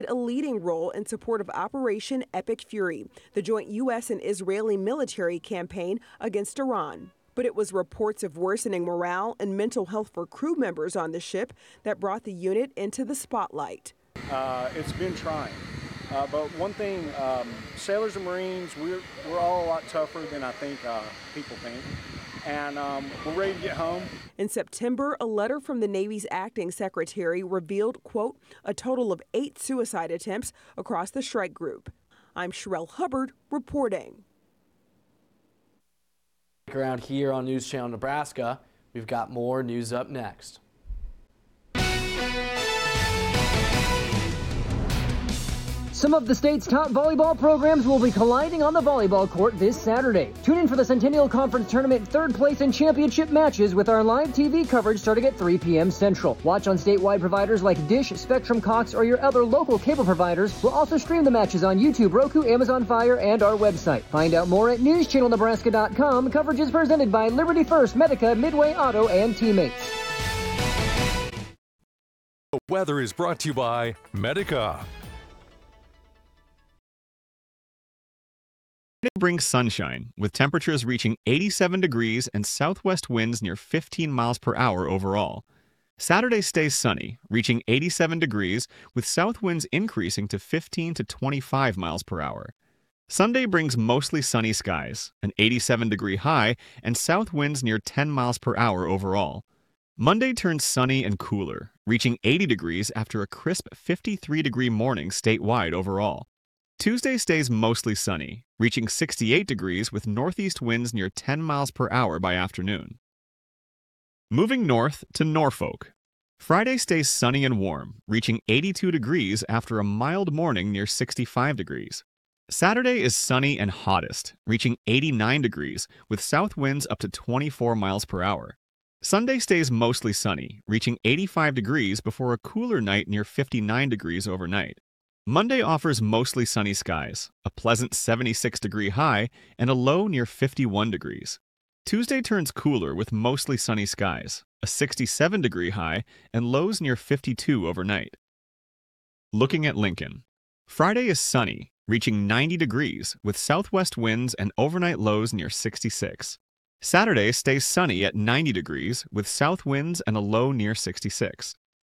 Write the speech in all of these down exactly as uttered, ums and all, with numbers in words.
a leading role in support of Operation Epic Fury, the joint U S and Israeli military campaign against Iran. But it was reports of worsening morale and mental health for crew members on the ship that brought the unit into the spotlight. Uh, it's been trying. Uh, but one thing, um, sailors and Marines, we're, we're all a lot tougher than I think uh, people think. And um, we're ready to get home. In September, a letter from the Navy's acting secretary revealed, quote, a total of eight suicide attempts across the strike group. I'm Sherelle Hubbard reporting. Around here on News Channel Nebraska, we've got more news up next. Some of the state's top volleyball programs will be colliding on the volleyball court this Saturday. Tune in for the Centennial Conference Tournament third place and championship matches with our live T V coverage starting at three p m Central. Watch on statewide providers like Dish, Spectrum, Cox, or your other local cable providers. We'll also stream the matches on YouTube, Roku, Amazon Fire, and our website. Find out more at news channel nebraska dot com. Coverage is presented by Liberty First, Medica, Midway Auto, and Teammates. The weather is brought to you by Medica. It brings sunshine, with temperatures reaching eighty-seven degrees and southwest winds near fifteen miles per hour overall. Saturday stays sunny, reaching eighty-seven degrees, with south winds increasing to fifteen to twenty-five miles per hour. Sunday brings mostly sunny skies, an eighty-seven degree high, and south winds near ten miles per hour overall. Monday turns sunny and cooler, reaching eighty degrees after a crisp fifty-three degree morning statewide overall. Tuesday stays mostly sunny, reaching sixty-eight degrees with northeast winds near ten miles per hour by afternoon. Moving north to Norfolk. Friday stays sunny and warm, reaching eighty-two degrees after a mild morning near sixty-five degrees. Saturday is sunny and hottest, reaching eighty-nine degrees with south winds up to twenty-four miles per hour. Sunday stays mostly sunny, reaching eighty-five degrees before a cooler night near fifty-nine degrees overnight. Monday offers mostly sunny skies, a pleasant seventy-six degree high, and a low near fifty-one degrees. Tuesday turns cooler with mostly sunny skies, a sixty-seven degree high, and lows near fifty-two overnight. Looking at Lincoln. Friday is sunny, reaching ninety degrees with southwest winds and overnight lows near sixty-six. Saturday stays sunny at ninety degrees with south winds and a low near sixty-six.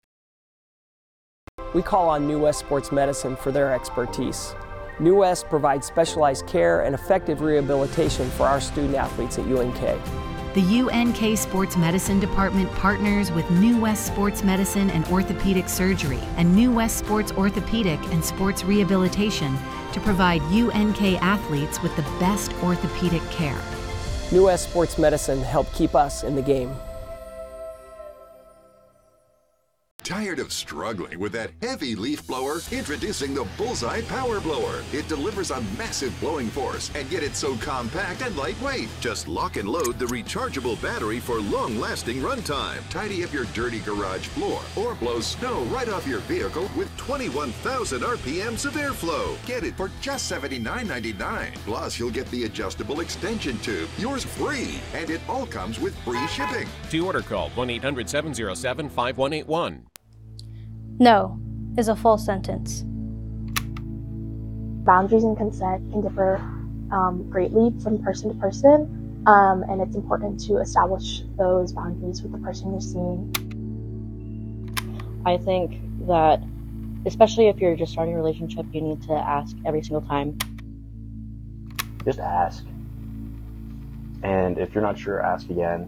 We call on New West Sports Medicine for their expertise. New West provides specialized care and effective rehabilitation for our student athletes at U N K. The U N K Sports Medicine Department partners with New West Sports Medicine and Orthopedic Surgery and New West Sports Orthopedic and Sports Rehabilitation to provide U N K athletes with the best orthopedic care. New West Sports Medicine helped keep us in the game. Tired of struggling with that heavy leaf blower? Introducing the Bullseye Power Blower. It delivers a massive blowing force, and yet it's so compact and lightweight. Just lock and load the rechargeable battery for long-lasting runtime. Tidy up your dirty garage floor or blow snow right off your vehicle with twenty-one thousand R P Ms of airflow. Get it for just seventy-nine ninety-nine. Plus, you'll get the adjustable extension tube, yours free, and it all comes with free shipping. To order, call one eight hundred seven oh seven five one eight one. No is a full sentence. Boundaries and consent can differ um, greatly from person to person, um, and it's important to establish those boundaries with the person you're seeing. I think that, especially if you're just starting a relationship, you need to ask every single time. Just ask. And if you're not sure, ask again.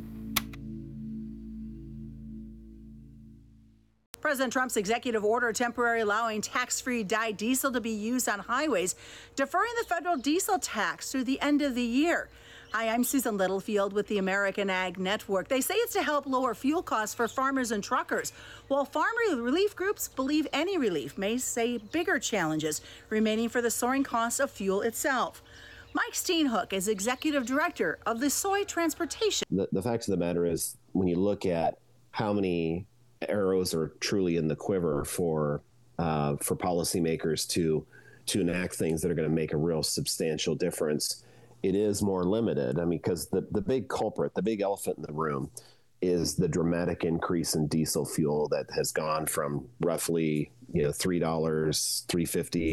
President Trump's executive order temporarily allowing tax-free dyed diesel to be used on highways, deferring the federal diesel tax through the end of the year. Hi, I'm Susan Littlefield with the American Ag Network. They say it's to help lower fuel costs for farmers and truckers, while farm relief groups believe any relief may say bigger challenges remaining for the soaring cost of fuel itself. Mike Steenhoek is executive director of the Soy Transportation. The, the fact of the matter is, when you look at how many arrows are truly in the quiver for uh, for policymakers to to enact things that are going to make a real substantial difference, it is more limited. I mean, because the, the big culprit, the big elephant in the room is the dramatic increase in diesel fuel that has gone from roughly you know, three dollars, three fifty.